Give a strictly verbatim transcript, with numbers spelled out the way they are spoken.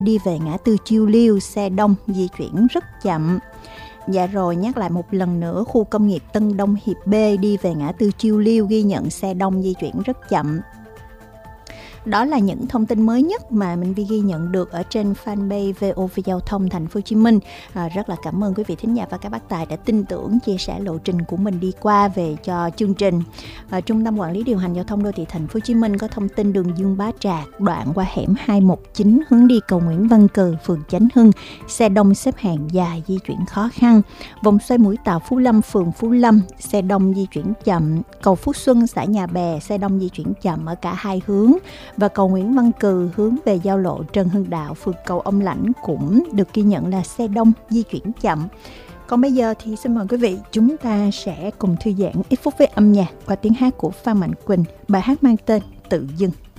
đi về ngã tư Chiêu Liêu, xe đông di chuyển rất chậm. Dạ rồi, nhắc lại một lần nữa, khu công nghiệp Tân Đông Hiệp B đi về ngã tư Chiêu Liêu ghi nhận xe đông di chuyển rất chậm. Đó là những thông tin mới nhất mà Minh Vi ghi nhận được ở trên fanpage vê o vê Giao thông Thành phố Hồ Chí Minh. À, rất là cảm ơn quý vị thính giả và các bác tài đã tin tưởng chia sẻ lộ trình của mình đi qua về cho chương trình. À, Trung tâm Quản lý Điều hành Giao thông Đô thị Thành phố Hồ Chí Minh có thông tin đường Dương Bá Trạc đoạn qua hẻm hai một chín hướng đi cầu Nguyễn Văn Cừ, phường Chánh Hưng, xe đông xếp hàng dài di chuyển khó khăn. Vòng xoay Mũi Tàu Phú Lâm, phường Phú Lâm, xe đông di chuyển chậm. Cầu Phú Xuân, xã Nhà Bè, xe đông di chuyển chậm ở cả hai hướng. Và cầu Nguyễn Văn Cừ hướng về giao lộ Trần Hưng Đạo, phường Cầu Ông Lãnh cũng được ghi nhận là xe đông di chuyển chậm. Còn bây giờ thì xin mời quý vị chúng ta sẽ cùng thư giãn ít phút với âm nhạc qua tiếng hát của Phan Mạnh Quỳnh, bài hát mang tên Tự Dưng.